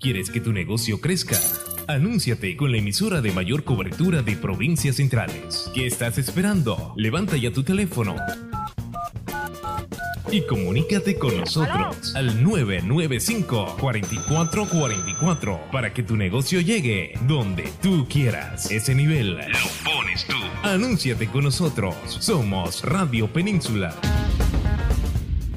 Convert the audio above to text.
¿Quieres que tu negocio crezca? Anúnciate con la emisora de mayor cobertura de provincias centrales. ¿Qué estás esperando? Levanta ya tu teléfono y comunícate con nosotros al 995-4444 para que tu negocio llegue donde tú quieras. Ese nivel lo pones tú. Anúnciate con nosotros. Somos Radio Península.